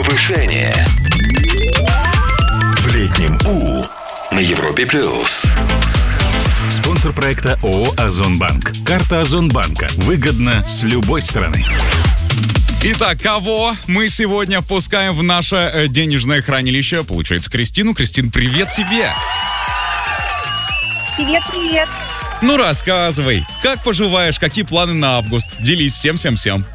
повышение. В летнем У на Европе плюс. Спонсор проекта ООО «Озонбанк». Карта Озонбанка. Выгодно с любой стороны. Итак, кого мы сегодня впускаем в наше денежное хранилище? Получается, Кристину. Кристин, привет тебе! Привет. Ну, рассказывай, как поживаешь, какие планы на август? Делись всем.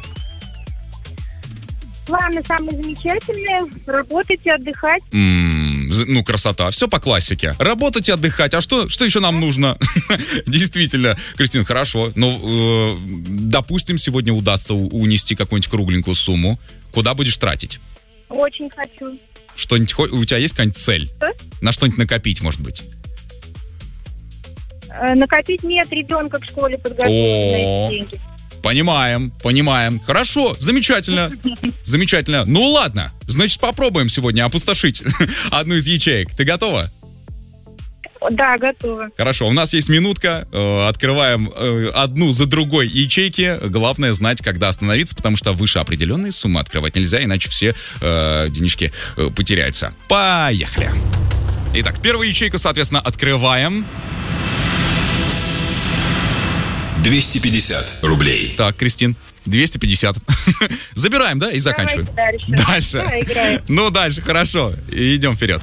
Планы самые замечательные. Работать и отдыхать. Ну, красота. Все по классике. Работать и отдыхать. А что еще нам нужно? Действительно, Кристин, хорошо. Но, допустим, сегодня удастся унести какую-нибудь кругленькую сумму. Куда будешь тратить? Очень хочу. Что-нибудь, у тебя есть какая-нибудь цель? Что? На что-нибудь накопить, может быть? Накопить нет, ребенка к школе подготовить на эти деньги. Понимаем. Хорошо, замечательно. Ну ладно, значит, попробуем сегодня опустошить одну из ячеек. Ты готова? Да, готова. Хорошо, у нас есть минутка. Открываем одну за другой ячейки. Главное знать, когда остановиться, потому что выше определенной суммы открывать нельзя, иначе все денежки потеряются. Поехали. Итак, первую ячейку, соответственно, открываем. 250 рублей. Так, Кристин, 250. Забираем, да, и заканчиваем. Дальше. Да, играем. Ну, дальше, хорошо. Идем вперед.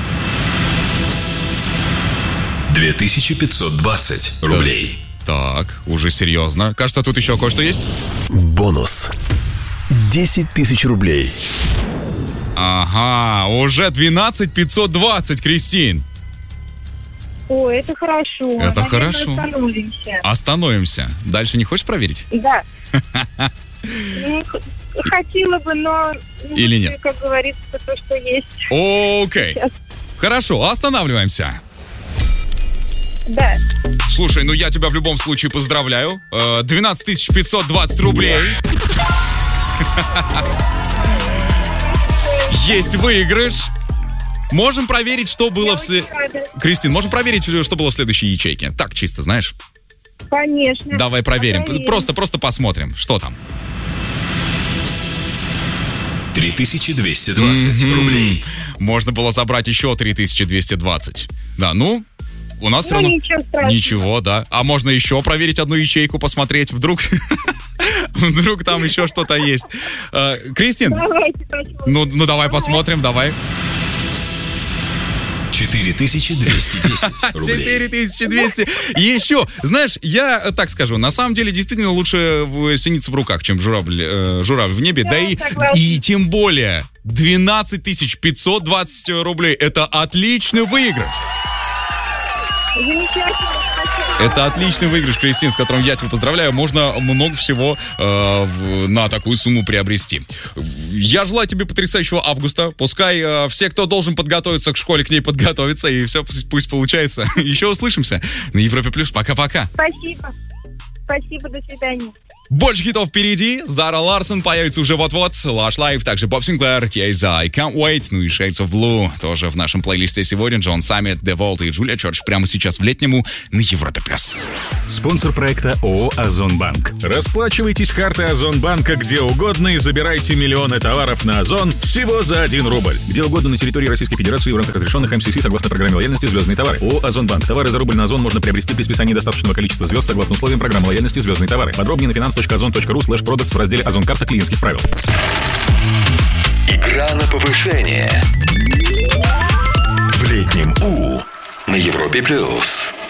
2520 рублей. Так, уже серьезно. Кажется, тут еще кое-что есть. Бонус. 10 тысяч рублей. Ага, уже 12520, Кристин. О, это хорошо. Это наверное, хорошо. Остановимся. Дальше не хочешь проверить? Да. Хотела бы, но... Или нет? Как говорится, то, что есть. Окей. Сейчас. Хорошо, останавливаемся. Да. Слушай, ну я тебя в любом случае поздравляю. 12520 рублей. Есть выигрыш. Можем проверить, что было Кристин, можем проверить, что было в следующей ячейке? Так, чисто, знаешь? Конечно. Давай проверим. Просто посмотрим, что там. 3220 рублей. Можно было забрать еще 3220. Да, ну, у нас все равно... Ничего страшного. Ничего, да. А можно еще проверить одну ячейку, посмотреть, вдруг там еще что-то есть. Кристин, Давайте посмотрим. ну давай посмотрим, давай. 4210 рублей. 4200. Еще, знаешь, я так скажу, на самом деле действительно лучше синица в руках, чем журавль в небе. Да и тем более 12520 рублей. Это отличный выигрыш. Замечательно. Это отличный выигрыш, Кристин, с которым я тебя поздравляю. Можно много всего на такую сумму приобрести. Я желаю тебе потрясающего августа. Пускай все, кто должен подготовиться к школе, к ней подготовятся, и все пусть получается. Еще услышимся на Европе+. Пока-пока. Спасибо, до свидания. Больше хитов впереди. Зара Ларсон появится уже вот-вот. Lush Life, также Боб Синклер, Кейза, I Can't Wait, ну и Shades of Blue. Тоже в нашем плейлисте сегодня. Джон Саммит, Деволт и Джулия Чорч прямо сейчас в летнему на Европе+. Спонсор проекта ООО «Озонбанк». Расплачивайтесь картой Озонбанка где угодно и забирайте миллионы товаров на Озон всего за 1 рубль. Где угодно на территории Российской Федерации в рамках разрешенных МСС согласно программе лояльности «Звездные товары». ООО «Озонбанк». Товары за рубль на Озон можно приобрести при списании достаточного количества звезд согласно условиям программы лояльности «Звездные товары». Подробнее на finance.ozon.ru/products в разделе «Озон карта клиентских правил». Игра на повышение. В летнем У на Европе+.